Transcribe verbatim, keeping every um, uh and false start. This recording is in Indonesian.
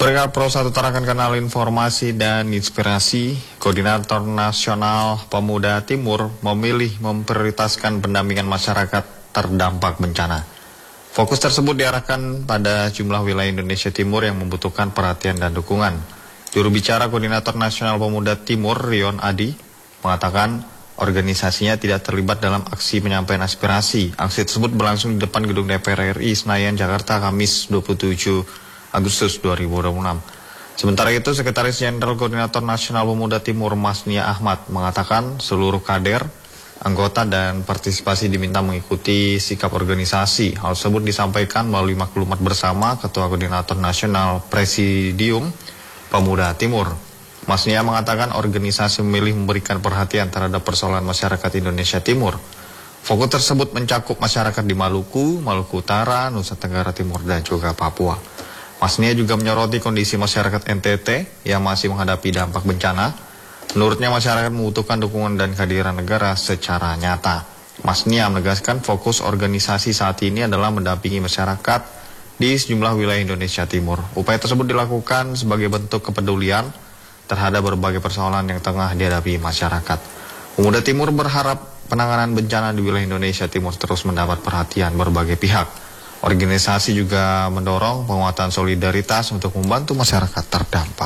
Pendengar Pro satu tarakan kanal informasi dan inspirasi, Koordinator Nasional Pemuda Timur memilih memprioritaskan pendampingan masyarakat terdampak bencana. Fokus tersebut diarahkan pada jumlah wilayah Indonesia Timur yang membutuhkan perhatian dan dukungan. Juru bicara Koordinator Nasional Pemuda Timur, Rion Adi, mengatakan organisasinya tidak terlibat dalam aksi penyampaian aspirasi. Aksi tersebut berlangsung di depan gedung D P R R I Senayan, Jakarta, Kamis dua puluh tujuh Agustus dua ribu dua puluh enam. Sementara itu, Sekretaris Jenderal Koordinator Nasional Pemuda Timur Masnia Ahmad mengatakan seluruh kader, anggota dan partisipasi diminta mengikuti sikap organisasi. Hal tersebut disampaikan melalui maklumat bersama Ketua Koordinator Nasional Presidium Pemuda Timur. Masnia mengatakan organisasi memilih memberikan perhatian terhadap persoalan masyarakat Indonesia Timur. Fokus tersebut mencakup masyarakat di Maluku, Maluku Utara, Nusa Tenggara Timur, dan juga Papua. Masnia juga menyoroti kondisi masyarakat N T T yang masih menghadapi dampak bencana. Menurutnya masyarakat membutuhkan dukungan dan kehadiran negara secara nyata. Masnia menegaskan fokus organisasi saat ini adalah mendampingi masyarakat di sejumlah wilayah Indonesia Timur. Upaya tersebut dilakukan sebagai bentuk kepedulian terhadap berbagai persoalan yang tengah dihadapi masyarakat. Pemuda Timur berharap penanganan bencana di wilayah Indonesia Timur terus mendapat perhatian berbagai pihak. Organisasi juga mendorong penguatan solidaritas untuk membantu masyarakat terdampak.